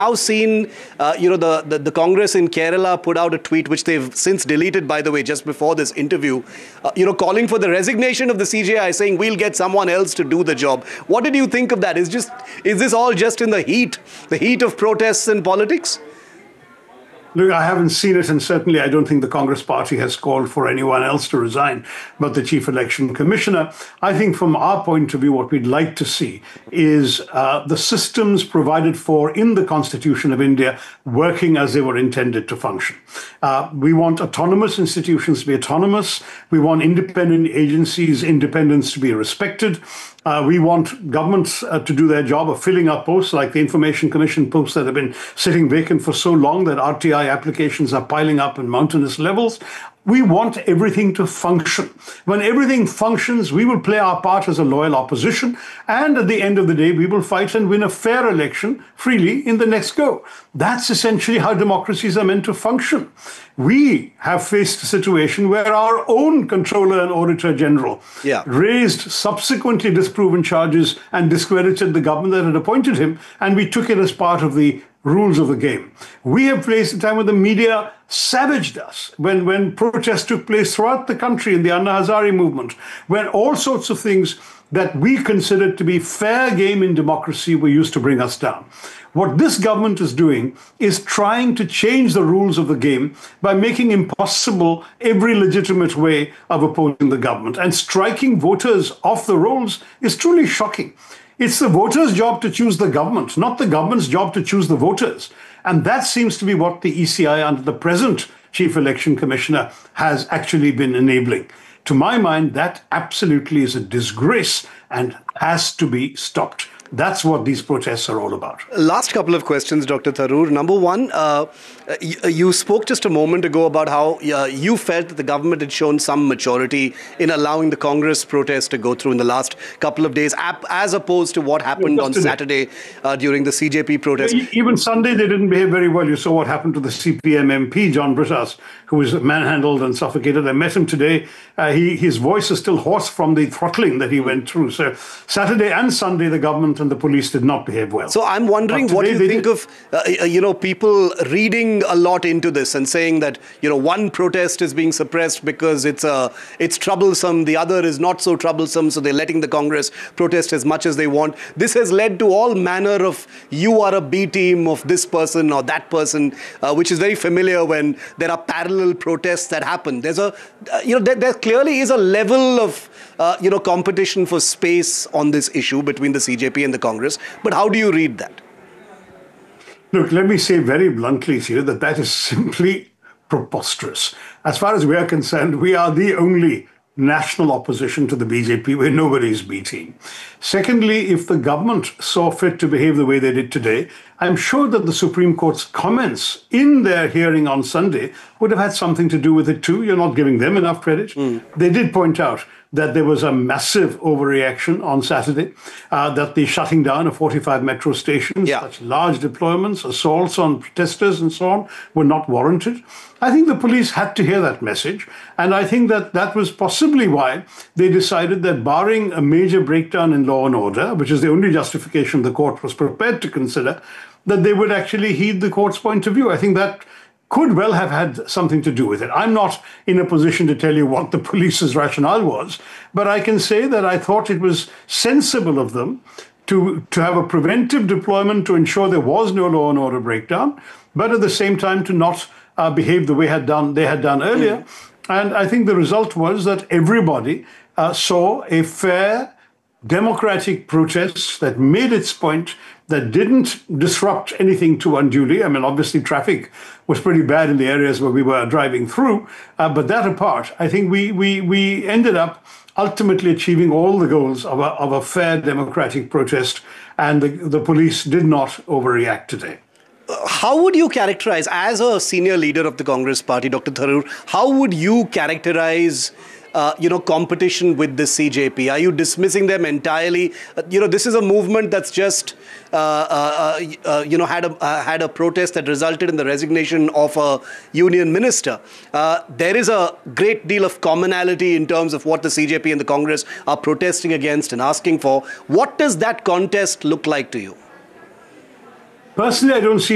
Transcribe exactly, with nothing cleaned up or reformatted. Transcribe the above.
now seen, uh, you know, the, the, the Congress in Kerala put out a tweet, which they've since deleted, by the way, just before this interview, uh, you know, calling for the resignation of the C J I, saying we'll get someone else to do the job. What did you think of that? Is just is this all just in the heat, the heat of protests and politics? Look, I haven't seen it, and certainly I don't think the Congress party has called for anyone else to resign but the Chief Election Commissioner. I think from our point of view, what we'd like to see is uh, the systems provided for in the Constitution of India working as they were intended to function. Uh, we want autonomous institutions to be autonomous. We want independent agencies' independence to be respected. Uh, we want governments uh, to do their job of filling up posts like the Information Commission posts that have been sitting vacant for so long that R T I applications are piling up in mountainous levels. We want everything to function. When everything functions, we will play our part as a loyal opposition. And at the end of the day, we will fight and win a fair election freely in the next go. That's essentially how democracies are meant to function. We have faced a situation where our own Comptroller and Auditor General yeah. raised subsequently disproven charges and discredited the government that had appointed him, and we took it as part of the rules of the game. We have faced a time when the media savaged us, when, when protests took place throughout the country in the Anna Hazare movement, when all sorts of things that we considered to be fair game in democracy were used to bring us down. What this government is doing is trying to change the rules of the game by making impossible every legitimate way of opposing the government. And striking voters off the rolls is truly shocking. It's the voters' job to choose the government, not the government's job to choose the voters. And that seems to be what the E C I under the present Chief Election Commissioner has actually been enabling. To my mind, that absolutely is a disgrace and has to be stopped. That's what these protests are all about. Last couple of questions, Doctor Tharoor. Number one, uh, you, you spoke just a moment ago about how uh, you felt that the government had shown some maturity in allowing the Congress protest to go through in the last couple of days, as opposed to what happened on Saturday uh, during the C J P protest. Even Sunday, they didn't behave very well. You saw what happened to the C P M M P, John Brittas, who was manhandled and suffocated. I met him today. Uh, he, his voice is still hoarse from the throttling that he went through. So Saturday and Sunday, the government and the police did not behave well. So I'm wondering what you think of, uh, you know, people reading a lot into this and saying that, you know, one protest is being suppressed because it's uh, it's troublesome, the other is not so troublesome, so they're letting the Congress protest as much as they want. This has led to all manner of you are a B team of this person or that person, uh, which is very familiar when there are parallel protests that happen. There's a, uh, you know, there, there clearly is a level of, uh, you know, competition for space on this issue between the C J P and the Congress. But how do you read that? Look, let me say very bluntly here that that is simply preposterous. As far as we are concerned, we are the only national opposition to the B J P where nobody is B team. Secondly, if the government saw fit to behave the way they did today, I'm sure that the Supreme Court's comments in their hearing on Sunday would have had something to do with it too. You're not giving them enough credit. Mm. They did point out that there was a massive overreaction on Saturday, uh, that the shutting down of forty-five metro stations, yeah. such large deployments, assaults on protesters and so on were not warranted. I think the police had to hear that message. And I think that that was possibly why they decided that barring a major breakdown in law and order, which is the only justification the court was prepared to consider, that they would actually heed the court's point of view. I think that could well have had something to do with it. I'm not in a position to tell you what the police's rationale was, but I can say that I thought it was sensible of them to, to have a preventive deployment to ensure there was no law and order breakdown, but at the same time to not uh, behave the way had done, they had done earlier. Mm. And I think the result was that everybody uh, saw a fair, democratic protest that made its point, that didn't disrupt anything too unduly. I mean, obviously, traffic was pretty bad in the areas where we were driving through. Uh, but that apart, I think we we we ended up ultimately achieving all the goals of a, of a fair democratic protest. And the, the police did not overreact today. How would you characterize, as a senior leader of the Congress party, Doctor Tharoor, how would you characterize Uh, you know, competition with the C J P? Are you dismissing them entirely? Uh, you know, this is a movement that's just, uh, uh, uh, you know, had a uh, had a protest that resulted in the resignation of a union minister. Uh, there is a great deal of commonality in terms of what the C J P and the Congress are protesting against and asking for. What does that contest look like to you? Personally, I don't see